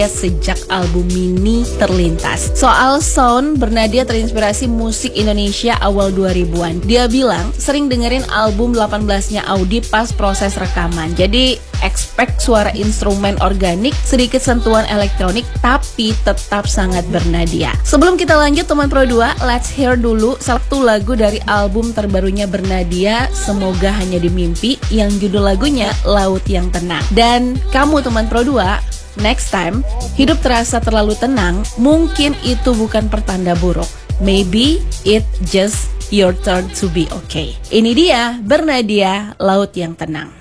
sejak album Mini terlintas. Soal sound, Bernadia terinspirasi musik Indonesia awal 2000-an. Dia bilang sering dengerin album 18-nya Audi pas proses rekaman. Jadi expect suara instrumen organik, sedikit sentuhan elektronik, tapi tetap sangat Bernadia. Sebelum kita lanjut teman Pro 2, let's hear dulu satu lagu dari album terbarunya Bernadia, Semoga Hanya di Mimpi, yang judul lagunya Laut Yang Tenang. Dan kamu teman Pro 2, next time, hidup terasa terlalu tenang, mungkin itu bukan pertanda buruk. Maybe it just your turn to be okay. Ini dia Bernadia, Laut Yang Tenang.